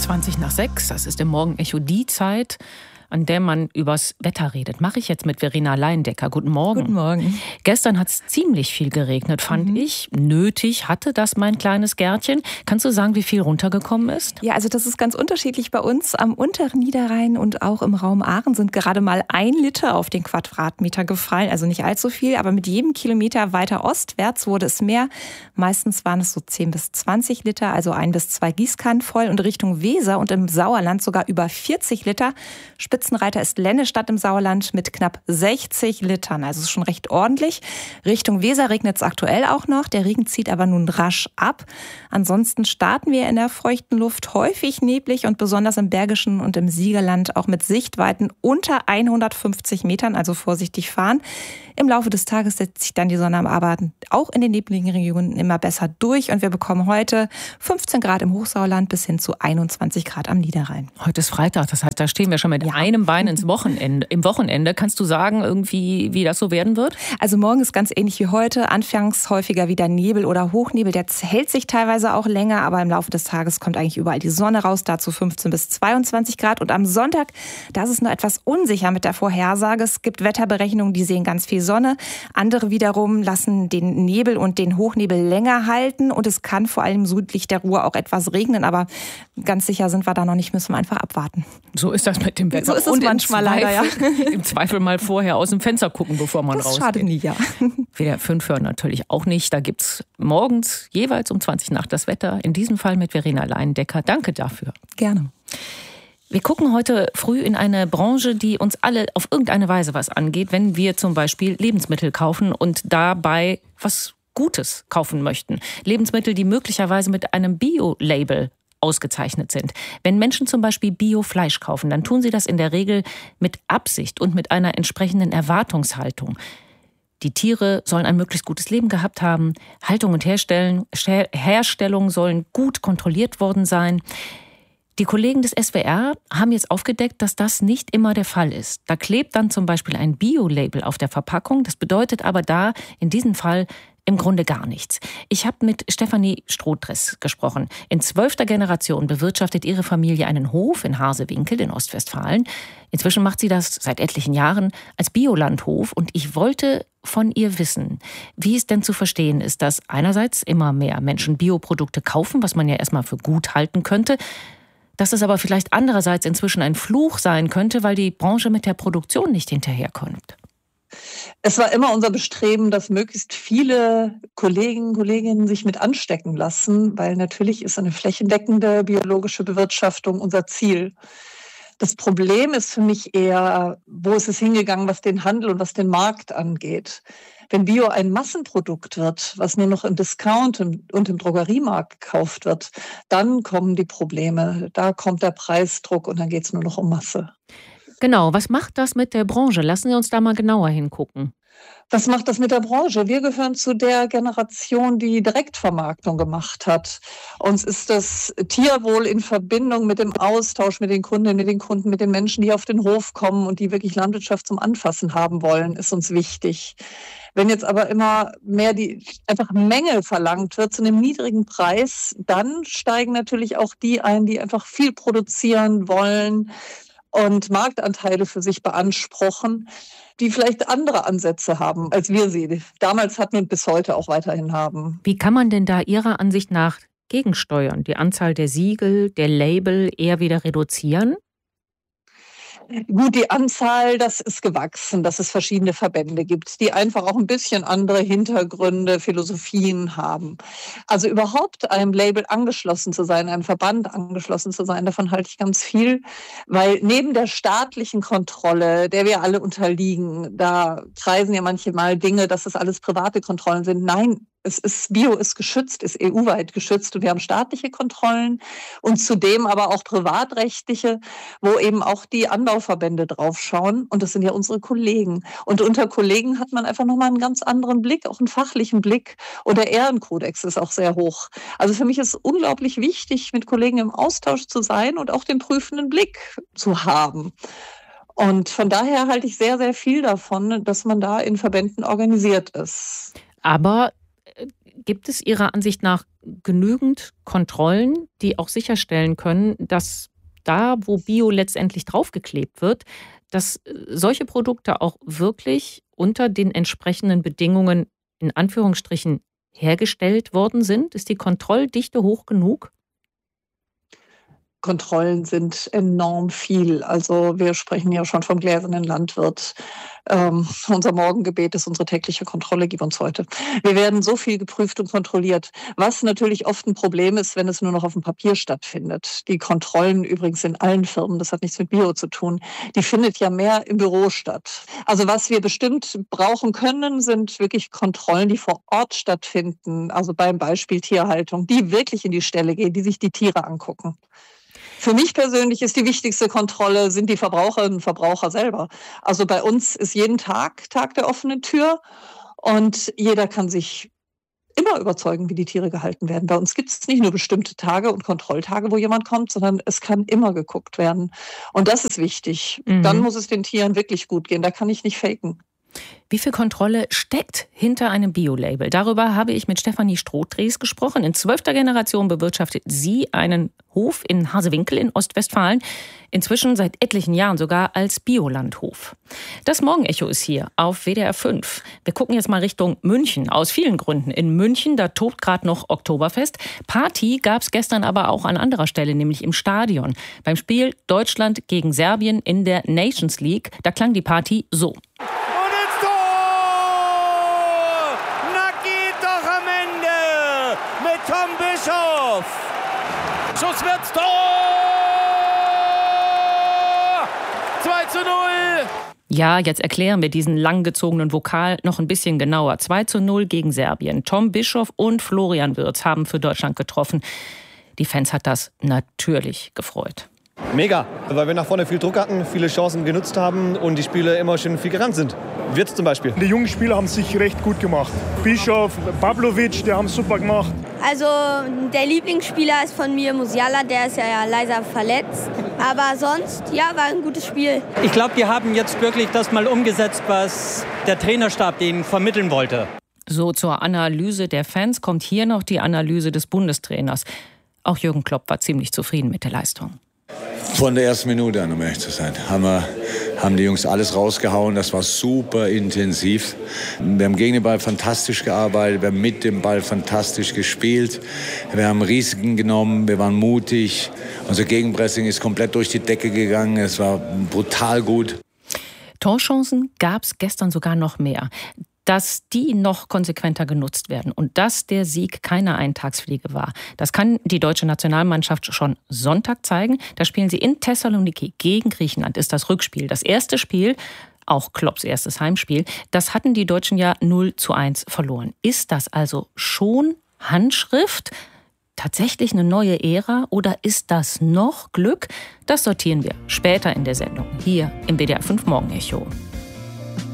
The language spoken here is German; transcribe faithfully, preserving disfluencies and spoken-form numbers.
zwanzig nach sechs, das ist im Morgenecho die Zeit, an der man übers Wetter redet. Mache ich jetzt mit Verena Leindecker. Guten Morgen. Guten Morgen. Gestern hat es ziemlich viel geregnet, fand mhm. ich. Nötig hatte das mein kleines Gärtchen. Kannst du sagen, wie viel runtergekommen ist? Ja, also das ist ganz unterschiedlich bei uns. Am unteren Niederrhein und auch im Raum Aachen sind gerade mal ein Liter auf den Quadratmeter gefallen. Also nicht allzu viel, aber mit jedem Kilometer weiter ostwärts wurde es mehr. Meistens waren es so zehn bis zwanzig Liter, also ein bis zwei Gießkannen voll. Und Richtung Weser und im Sauerland sogar über vierzig Liter. Spitzenreiter ist Lennestadt im Sauerland mit knapp sechzig Litern. Also ist schon recht ordentlich. Richtung Weser regnet es aktuell auch noch. Der Regen zieht aber nun rasch ab. Ansonsten starten wir in der feuchten Luft häufig neblig und besonders im Bergischen und im Siegerland auch mit Sichtweiten unter hundertfünfzig Metern, also vorsichtig fahren. Im Laufe des Tages setzt sich dann die Sonne am Abend auch in den nebligen Regionen immer besser durch und wir bekommen heute fünfzehn Grad im Hochsauerland bis hin zu einundzwanzig Grad am Niederrhein. Heute ist Freitag, das heißt, da stehen wir schon mit ja. einem Bein ins Wochenende. Im Wochenende kannst du sagen, irgendwie, wie das so werden wird? Also morgen ist ganz ähnlich wie heute. Anfangs häufiger wieder Nebel oder Hochnebel. Der hält sich teilweise auch länger, aber im Laufe des Tages kommt eigentlich überall die Sonne raus. Dazu fünfzehn bis zweiundzwanzig Grad. Und am Sonntag, da ist es nur etwas unsicher mit der Vorhersage. Es gibt Wetterberechnungen, die sehen ganz viel Sonne. Andere wiederum lassen den Nebel und den Hochnebel länger halten. Und es kann vor allem südlich der Ruhr auch etwas regnen. Aber ganz sicher sind wir da noch nicht, müssen wir einfach abwarten. So ist das mit dem Wetter. So ist es und manchmal leider, ja. Im Zweifel mal vorher aus dem Fenster gucken, bevor man das rausgeht. Das schadet nie, ja. W D R fünf hören natürlich auch nicht. Da gibt es morgens jeweils um zwanzig nach das Wetter. In diesem Fall mit Verena Leindecker. Danke dafür. Gerne. Wir gucken heute früh in eine Branche, die uns alle auf irgendeine Weise was angeht, wenn wir zum Beispiel Lebensmittel kaufen und dabei was Gutes kaufen möchten. Lebensmittel, die möglicherweise mit einem Bio-Label ausgezeichnet sind. Wenn Menschen zum Beispiel Bio-Fleisch kaufen, dann tun sie das in der Regel mit Absicht und mit einer entsprechenden Erwartungshaltung. Die Tiere sollen ein möglichst gutes Leben gehabt haben. Haltung und Herstellung, Herstellung sollen gut kontrolliert worden sein. Die Kollegen des S W R haben jetzt aufgedeckt, dass das nicht immer der Fall ist. Da klebt dann zum Beispiel ein Bio-Label auf der Verpackung. Das bedeutet aber da in diesem Fall im Grunde gar nichts. Ich habe mit Stefanie Strohdress gesprochen. In zwölfter Generation bewirtschaftet ihre Familie einen Hof in Harsewinkel in Ostwestfalen. Inzwischen macht sie das seit etlichen Jahren als Biolandhof. Und ich wollte von ihr wissen, wie es denn zu verstehen ist, dass einerseits immer mehr Menschen Bioprodukte kaufen, was man ja erstmal für gut halten könnte, dass es aber vielleicht andererseits inzwischen ein Fluch sein könnte, weil die Branche mit der Produktion nicht hinterherkommt. Es war immer unser Bestreben, dass möglichst viele Kollegen, Kolleginnen sich mit anstecken lassen, weil natürlich ist eine flächendeckende biologische Bewirtschaftung unser Ziel. Das Problem ist für mich eher, wo ist es hingegangen, was den Handel und was den Markt angeht. Wenn Bio ein Massenprodukt wird, was nur noch im Discount und im Drogeriemarkt gekauft wird, dann kommen die Probleme. Da kommt der Preisdruck und dann geht es nur noch um Masse. Genau, was macht das mit der Branche? Lassen Sie uns da mal genauer hingucken. Was macht das mit der Branche? Wir gehören zu der Generation, die Direktvermarktung gemacht hat. Uns ist das Tierwohl in Verbindung mit dem Austausch mit den Kundinnen, mit den Kunden, mit den Menschen, die auf den Hof kommen und die wirklich Landwirtschaft zum Anfassen haben wollen, ist uns wichtig. Wenn jetzt aber immer mehr die einfach Menge verlangt wird zu einem niedrigen Preis, dann steigen natürlich auch die ein, die einfach viel produzieren wollen und Marktanteile für sich beanspruchen, die vielleicht andere Ansätze haben, als wir sie damals hatten und bis heute auch weiterhin haben. Wie kann man denn da Ihrer Ansicht nach gegensteuern? Die Anzahl der Siegel, der Label eher wieder reduzieren? Gut, die Anzahl, das ist gewachsen, dass es verschiedene Verbände gibt, die einfach auch ein bisschen andere Hintergründe, Philosophien haben. Also überhaupt einem Label angeschlossen zu sein, einem Verband angeschlossen zu sein, davon halte ich ganz viel, weil neben der staatlichen Kontrolle, der wir alle unterliegen, da kreisen ja manchmal Dinge, dass es alles private Kontrollen sind. Nein, es ist, Bio ist geschützt, ist E U-weit geschützt und wir haben staatliche Kontrollen und zudem aber auch privatrechtliche, wo eben auch die Anbauverbände draufschauen und das sind ja unsere Kollegen. Und unter Kollegen hat man einfach nochmal einen ganz anderen Blick, auch einen fachlichen Blick und der Ehrenkodex ist auch sehr hoch. Also für mich ist es unglaublich wichtig, mit Kollegen im Austausch zu sein und auch den prüfenden Blick zu haben. Und von daher halte ich sehr, sehr viel davon, dass man da in Verbänden organisiert ist. Aber Gibt es Ihrer Ansicht nach genügend Kontrollen, die auch sicherstellen können, dass da, wo Bio letztendlich draufgeklebt wird, dass solche Produkte auch wirklich unter den entsprechenden Bedingungen in Anführungsstrichen hergestellt worden sind? Ist die Kontrolldichte hoch genug? Kontrollen sind enorm viel. Also wir sprechen ja schon vom gläsernen Landwirt. Ähm, unser Morgengebet ist unsere tägliche Kontrolle, gib uns heute. Wir werden so viel geprüft und kontrolliert, was natürlich oft ein Problem ist, wenn es nur noch auf dem Papier stattfindet. Die Kontrollen übrigens in allen Firmen, das hat nichts mit Bio zu tun, die findet ja mehr im Büro statt. Also was wir bestimmt brauchen können, sind wirklich Kontrollen, die vor Ort stattfinden. Also beim Beispiel Tierhaltung, die wirklich in die Stelle gehen, die sich die Tiere angucken. Für mich persönlich ist die wichtigste Kontrolle, sind die Verbraucherinnen und Verbraucher selber. Also bei uns ist jeden Tag Tag der offenen Tür und jeder kann sich immer überzeugen, wie die Tiere gehalten werden. Bei uns gibt es nicht nur bestimmte Tage und Kontrolltage, wo jemand kommt, sondern es kann immer geguckt werden. Und das ist wichtig. Mhm. Dann muss es den Tieren wirklich gut gehen. Da kann ich nicht faken. Wie viel Kontrolle steckt hinter einem Bio-Label? Darüber habe ich mit Stefanie Strohdries gesprochen. In zwölfter Generation bewirtschaftet sie einen Hof in Hasewinkel in Ostwestfalen. Inzwischen seit etlichen Jahren sogar als Biolandhof. Das Morgenecho ist hier auf W D R fünf. Wir gucken jetzt mal Richtung München. Aus vielen Gründen. In München, da tobt gerade noch Oktoberfest. Party gab es gestern aber auch an anderer Stelle, nämlich im Stadion. Beim Spiel Deutschland gegen Serbien in der Nations League. Da klang die Party so. Tom Bischof. Schuss wird's Tor! zwei zu null. Ja, jetzt erklären wir diesen langgezogenen Vokal noch ein bisschen genauer. zwei zu null gegen Serbien. Tom Bischof und Florian Wirtz haben für Deutschland getroffen. Die Fans hat das natürlich gefreut. Mega, weil wir nach vorne viel Druck hatten, viele Chancen genutzt haben und die Spieler immer schön viel gerannt sind. Wirtz zum Beispiel. Die jungen Spieler haben sich recht gut gemacht. Bischof, Pavlovic, die haben es super gemacht. Also der Lieblingsspieler ist von mir Musiala, der ist ja leider verletzt. Aber sonst, ja, war ein gutes Spiel. Ich glaube, die haben jetzt wirklich das mal umgesetzt, was der Trainerstab denen vermitteln wollte. So, zur Analyse der Fans kommt hier noch die Analyse des Bundestrainers. Auch Jürgen Klopp war ziemlich zufrieden mit der Leistung. Von der ersten Minute an, um ehrlich zu sein, haben, wir, haben die Jungs alles rausgehauen. Das war super intensiv. Wir haben gegen den Ball fantastisch gearbeitet, wir haben mit dem Ball fantastisch gespielt. Wir haben Risiken genommen, wir waren mutig. Unser Gegenpressing ist komplett durch die Decke gegangen. Es war brutal gut. Torchancen gab es gestern sogar noch mehr. Dass die noch konsequenter genutzt werden und dass der Sieg keine Eintagsfliege war. Das kann die deutsche Nationalmannschaft schon Sonntag zeigen. Da spielen sie in Thessaloniki gegen Griechenland. Ist das Rückspiel. Das erste Spiel, auch Klopps erstes Heimspiel, das hatten die Deutschen ja null zu eins verloren. Ist das also schon Handschrift? Tatsächlich eine neue Ära oder ist das noch Glück? Das sortieren wir später in der Sendung hier im W D R fünf Morgenecho.